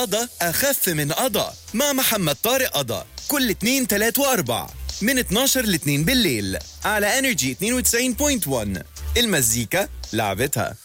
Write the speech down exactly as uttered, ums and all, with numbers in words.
قضا أخف من قضا مع محمد طارق قضا كل اتنين تلات واربع من اتناشر ل اتنين بالليل على انرجي اتنين وتسعين فاصلة واحد. المزيكا لعبتها.